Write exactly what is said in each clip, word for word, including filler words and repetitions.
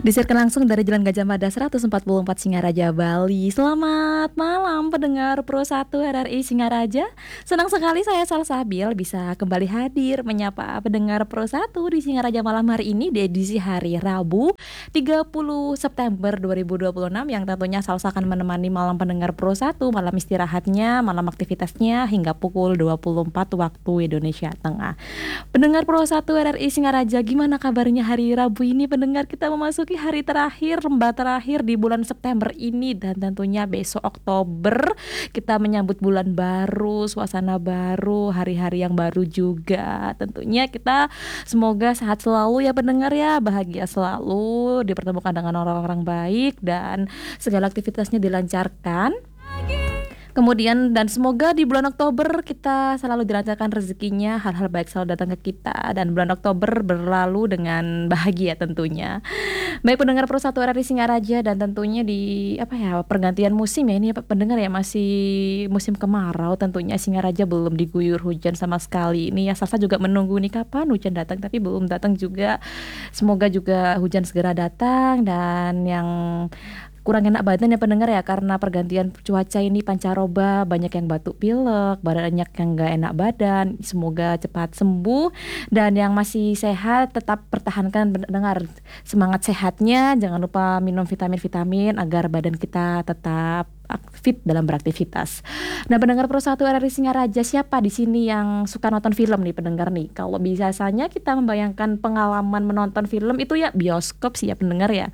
Disiarkan langsung dari Jalan Gajah Mada seratus empat puluh empat Singaraja, Bali. Selamat malam pendengar Pro satu R R I Singaraja. Senang sekali saya Salsabil bisa kembali hadir menyapa pendengar Pro satu di Singaraja malam hari ini di edisi hari Rabu tiga puluh September dua ribu dua puluh enam, yang tentunya Salsa akan menemani malam pendengar Pro satu, malam istirahatnya, malam aktivitasnya hingga pukul dua puluh empat waktu Indonesia Tengah. Pendengar Pro satu R R I Singaraja, gimana kabarnya hari Rabu ini pendengar? Kita memasuki hari terakhir, lembah terakhir di bulan September ini, dan tentunya besok Oktober kita menyambut bulan baru, suasana baru, hari-hari yang baru juga. Tentunya kita semoga sehat selalu ya pendengar ya, bahagia selalu, dipertemukan dengan orang-orang baik dan segala aktivitasnya dilancarkan. Kemudian dan semoga di bulan Oktober kita selalu dilancarkan rezekinya, hal-hal baik selalu datang ke kita, dan bulan Oktober berlalu dengan bahagia tentunya. Baik pendengar Pro satu R R I Singaraja, dan tentunya di apa ya pergantian musim ya ini ya, pendengar ya, masih musim kemarau, tentunya Singaraja belum diguyur hujan sama sekali. Ini ya Salsa juga menunggu nih kapan hujan datang, tapi belum datang juga. Semoga juga hujan segera datang, dan yang kurang enak badan ya pendengar ya, karena pergantian cuaca ini pancaroba, banyak yang batuk pilek, banyak yang gak enak badan. Semoga cepat sembuh, dan yang masih sehat tetap pertahankan pendengar semangat sehatnya, jangan lupa minum vitamin-vitamin agar badan kita tetap fit dalam beraktivitas. Nah pendengar Pro satu R R I Singaraja, siapa di sini yang suka nonton film nih pendengar nih? Kalau biasanya kita membayangkan pengalaman menonton film itu ya bioskop sih ya pendengar ya.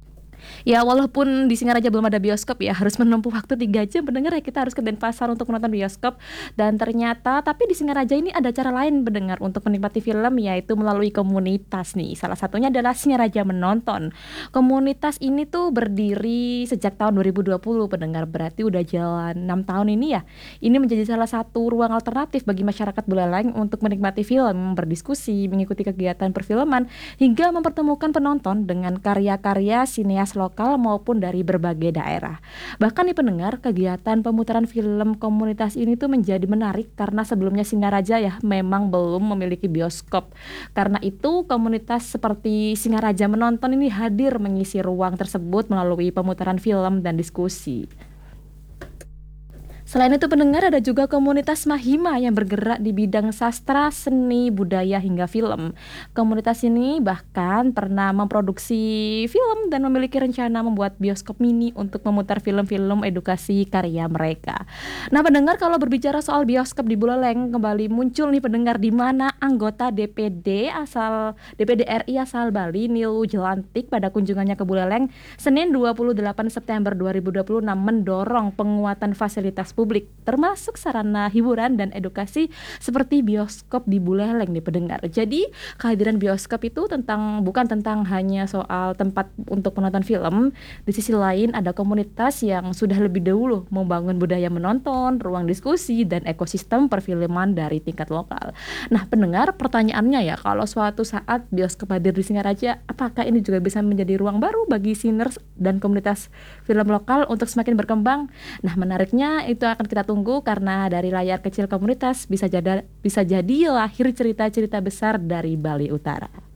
Ya walaupun di Singaraja belum ada bioskop ya, harus menempuh waktu tiga jam pendengar ya, kita harus ke Denpasar untuk menonton bioskop. Dan ternyata tapi di Singaraja ini ada cara lain pendengar untuk menikmati film, yaitu melalui komunitas nih. Salah satunya adalah Singaraja Menonton. Komunitas ini tuh berdiri sejak tahun dua ribu dua puluh pendengar, berarti udah jalan enam tahun ini ya. Ini menjadi salah satu ruang alternatif bagi masyarakat Buleleng untuk menikmati film, berdiskusi, mengikuti kegiatan perfilman, hingga mempertemukan penonton dengan karya-karya sineas lokal maupun dari berbagai daerah. Bahkan nih pendengar, kegiatan pemutaran film komunitas ini tuh menjadi menarik karena sebelumnya Singaraja ya memang belum memiliki bioskop. Karena itu komunitas seperti Singaraja Menonton ini hadir mengisi ruang tersebut melalui pemutaran film dan diskusi. Selain itu pendengar, ada juga komunitas Mahima yang bergerak di bidang sastra, seni, budaya hingga film. Komunitas ini bahkan pernah memproduksi film dan memiliki rencana membuat bioskop mini untuk memutar film-film edukasi karya mereka. Nah pendengar, kalau berbicara soal bioskop di Buleleng, kembali muncul nih pendengar, di mana anggota D P D asal D P D R I asal Bali, Nilu Jelantik, pada kunjungannya ke Buleleng Senin dua puluh delapan September dua ribu dua puluh enam mendorong penguatan fasilitas publik, termasuk sarana hiburan dan edukasi seperti bioskop di Buleleng nih pendengar. Jadi kehadiran bioskop itu tentang bukan tentang hanya soal tempat untuk menonton film. Di sisi lain ada komunitas yang sudah lebih dahulu membangun budaya menonton, ruang diskusi, dan ekosistem perfilman dari tingkat lokal. Nah pendengar, pertanyaannya ya, kalau suatu saat bioskop hadir di Singaraja, apakah ini juga bisa menjadi ruang baru bagi sinners dan komunitas film lokal untuk semakin berkembang? Nah menariknya itu akan kita tunggu, karena dari layar kecil komunitas bisa jadi bisa jadi lahir cerita-cerita besar dari Bali Utara.